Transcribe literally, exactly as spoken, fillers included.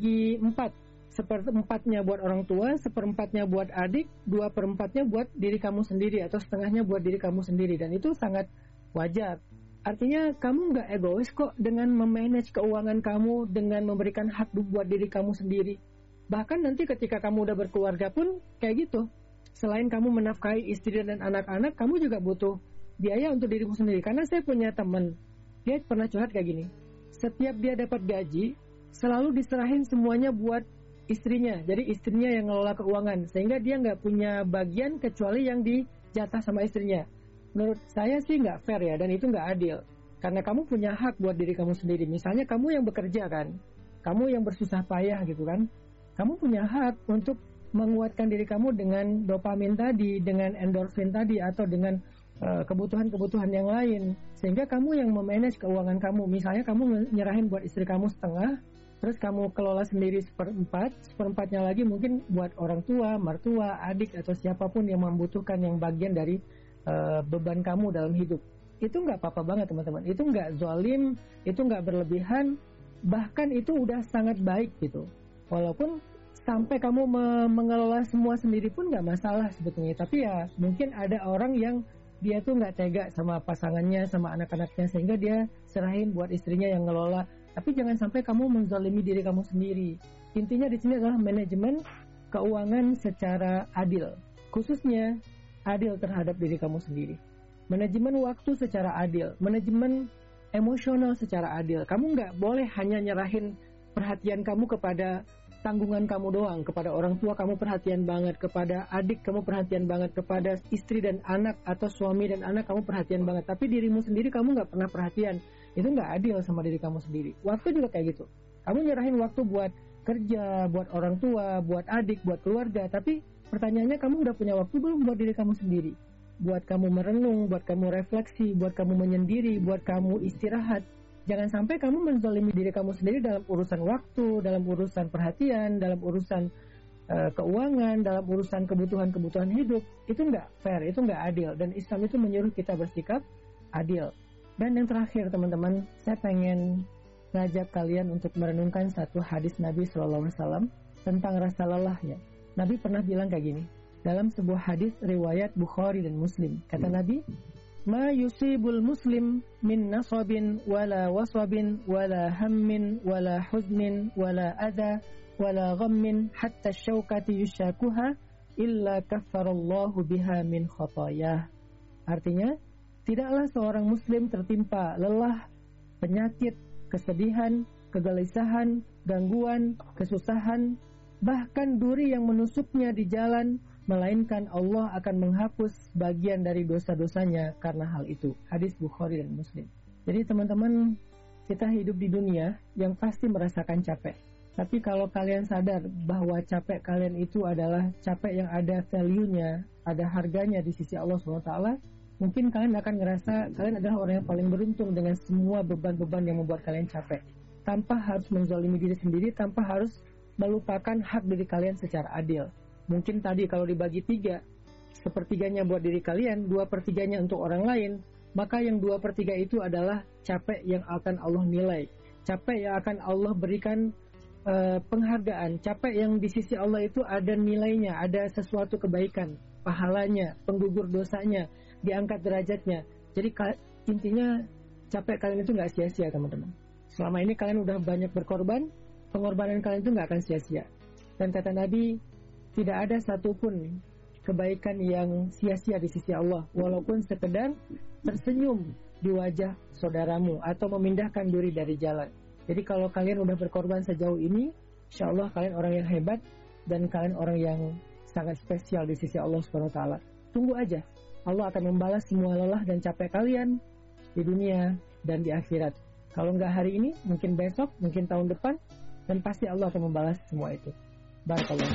Bagi empat, seperempatnya buat orang tua, seperempatnya buat adik, dua perempatnya buat diri kamu sendiri, atau setengahnya buat diri kamu sendiri. Dan itu sangat wajar. Artinya kamu nggak egois kok dengan memanage keuangan kamu, dengan memberikan hak buat diri kamu sendiri. Bahkan nanti ketika kamu udah berkeluarga pun kayak gitu. Selain kamu menafkahi istri dan anak-anak, kamu juga butuh biaya untuk dirimu sendiri. Karena saya punya teman, dia pernah curhat kayak gini. Setiap dia dapat gaji, selalu diserahin semuanya buat istrinya. Jadi istrinya yang ngelola keuangan, sehingga dia nggak punya bagian kecuali yang dijatah sama istrinya. Menurut saya sih nggak fair ya, dan itu nggak adil. Karena kamu punya hak buat diri kamu sendiri. Misalnya kamu yang bekerja kan, kamu yang bersusah payah gitu kan, kamu punya hak untuk menguatkan diri kamu dengan dopamin tadi, dengan endorfin tadi, atau dengan uh, kebutuhan-kebutuhan yang lain. Sehingga kamu yang memanage keuangan kamu. Misalnya kamu nyerahin buat istri kamu setengah, terus kamu kelola sendiri seperempat, seperempatnya lagi mungkin buat orang tua, mertua, adik, atau siapapun yang membutuhkan yang bagian dari uh, beban kamu dalam hidup. Itu nggak apa-apa banget teman-teman. Itu nggak zalim, itu nggak berlebihan, bahkan itu udah sangat baik gitu. Walaupun sampai kamu me- mengelola semua sendiri pun nggak masalah sebetulnya. Tapi ya mungkin ada orang yang dia tuh nggak tega sama pasangannya, sama anak-anaknya, sehingga dia serahin buat istrinya yang ngelola. Tapi jangan sampai kamu menzalimi diri kamu sendiri. Intinya di sini adalah manajemen keuangan secara adil, khususnya adil terhadap diri kamu sendiri. Manajemen waktu secara adil, manajemen emosional secara adil. Kamu nggak boleh hanya nyerahin perhatian kamu kepada tanggungan kamu doang, kepada orang tua kamu perhatian banget, kepada adik kamu perhatian banget, kepada istri dan anak atau suami dan anak kamu perhatian banget, tapi dirimu sendiri kamu nggak pernah perhatian. Itu nggak adil sama diri kamu sendiri. Waktu juga kayak gitu. Kamu nyerahin waktu buat kerja, buat orang tua, buat adik, buat keluarga, tapi pertanyaannya kamu udah punya waktu belum buat diri kamu sendiri? Buat kamu merenung, buat kamu refleksi, buat kamu menyendiri, buat kamu istirahat. Jangan sampai kamu menzalimi diri kamu sendiri dalam urusan waktu, dalam urusan perhatian, dalam urusan uh, keuangan, dalam urusan kebutuhan-kebutuhan hidup. Itu nggak fair, itu nggak adil. Dan Islam itu menyuruh kita bersikap adil. Dan yang terakhir teman-teman, saya pengen ngajak kalian untuk merenungkan satu hadis Nabi shallallahu alaihi wasallam tentang rasa lelahnya. Nabi pernah bilang kayak gini, dalam sebuah hadis riwayat Bukhari dan Muslim. Kata Nabi, ma yusibul muslim min nasabin wala wasabin wala hammin wala huznin wala adha wala ghammin hatta syaukati yushakuha illa kaffarallahu biha min khatayah. Artinya, tidaklah seorang muslim tertimpa lelah, penyakit, kesedihan, kegelisahan, gangguan, kesusahan, bahkan duri yang menusuknya di jalan, melainkan Allah akan menghapus bagian dari dosa-dosanya karena hal itu. Hadis Bukhari dan Muslim. Jadi teman-teman, kita hidup di dunia yang pasti merasakan capek. Tapi kalau kalian sadar bahwa capek kalian itu adalah capek yang ada value-nya, ada harganya di sisi Allah subhanahu wa taala, mungkin kalian akan ngerasa kalian adalah orang yang paling beruntung dengan semua beban-beban yang membuat kalian capek. Tanpa harus menzalimi diri sendiri, tanpa harus melupakan hak diri kalian secara adil. Mungkin tadi kalau dibagi tiga, sepertiganya buat diri kalian, dua pertiganya untuk orang lain, maka yang dua per tiga itu adalah capek yang akan Allah nilai, capek yang akan Allah berikan uh, penghargaan, capek yang di sisi Allah itu ada nilainya, ada sesuatu kebaikan, pahalanya, penggugur dosanya, diangkat derajatnya. Jadi intinya capek kalian itu nggak sia-sia teman-teman. Selama ini kalian udah banyak berkorban, pengorbanan kalian itu nggak akan sia-sia. Dan kata Nabi, tidak ada satupun kebaikan yang sia-sia di sisi Allah, walaupun sekedar tersenyum di wajah saudaramu atau memindahkan duri dari jalan. Jadi kalau kalian udah berkorban sejauh ini, insya Allah kalian orang yang hebat dan kalian orang yang sangat spesial di sisi Allah subhanahu wa taala. Tunggu aja, Allah akan membalas semua lelah dan capek kalian di dunia dan di akhirat. Kalau nggak hari ini, mungkin besok, mungkin tahun depan, dan pasti Allah akan membalas semua itu. Barakallah.